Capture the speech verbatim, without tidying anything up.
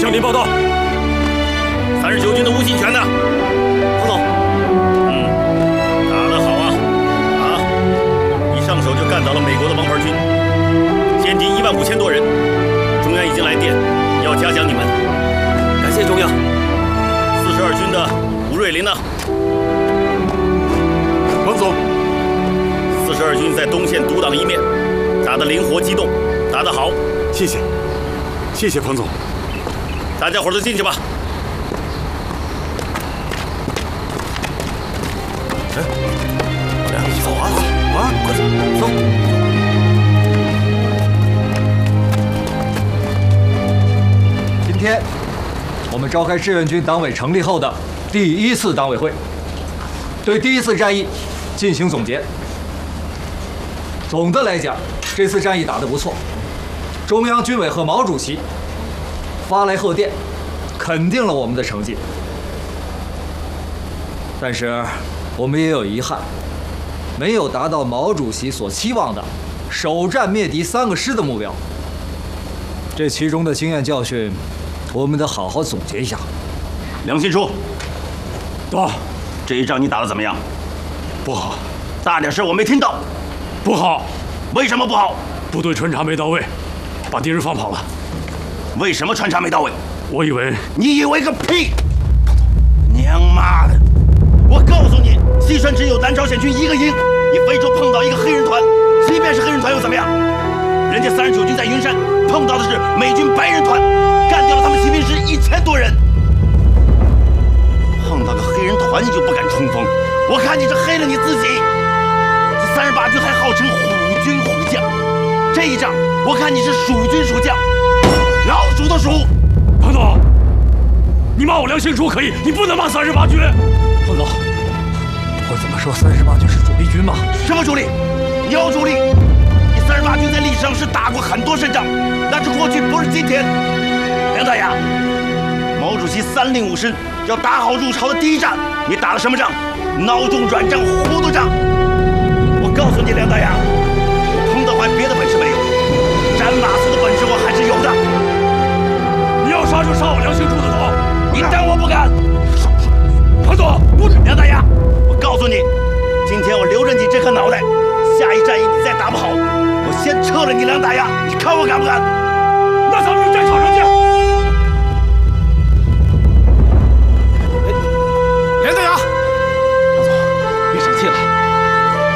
向您报道。 三十九军的吴信全呢？ 彭总， 嗯，打得好啊！啊，一上手就干倒了美国的王牌军，歼敌一万五千多人。中央已经来电，要嘉奖你们。 感谢中央。 四十二军的吴瑞林呢？ 彭总， 四十二军在东线独当一面，打得灵活机动，打得好。 谢谢，谢谢彭总。 大家伙都进去吧。 哎，老梁，走啊，走啊，快走，走。 今天，我们召开志愿军党委成立后的第一次党委会，对第一次战役进行总结。总的来讲，这次战役打得不错，中央军委和毛主席发来贺电，肯定了我们的成绩。但是，我们也有遗憾，没有达到毛主席所期望的首战灭敌三个师的目标。这其中的经验教训，我们得好好总结一下。 梁信书， 到， 这一仗你打得怎么样？ 不好， 大点声，我没听到。 不好， 为什么不好？ 部队穿插没到位，把敌人放跑了。 为什么穿插没到位？ 我以为…… 你以为个屁！娘妈的！我告诉你，西川只有南朝鲜军一个营，你非洲碰到一个黑人团，即便是黑人团又怎么样？人家三十九军在云山碰到的是美军白人团，干掉了他们骑兵师一千多人。碰到个黑人团你就不敢冲锋，我看你是黑了你自己。这三十八军还号称虎军虎将，这一仗我看你是鼠军鼠将，老鼠的鼠。 彭总，你骂我梁兴书可以，你不能骂三十八军。 彭总，我怎么说三十八军是主力军吗？ 什么主力？鸟主力！你三十八军在历史上是打过很多胜仗，那是过去，不是今天。梁大牙，毛主席三令五申要打好入朝的第一仗，你打了什么仗？孬种软仗、糊涂仗！我告诉你，梁大牙，我彭德怀别的本事没有，斩马谡的本事我还是有的。 你要杀就杀我梁兴书的头， 你当我不敢？ 彭总， 不，梁大牙，我告诉你，今天我留着你这颗脑袋，下一战役你再打不好，我先撤了你梁大牙，你看我敢不敢？ 那咱们就战场上见。 梁大牙。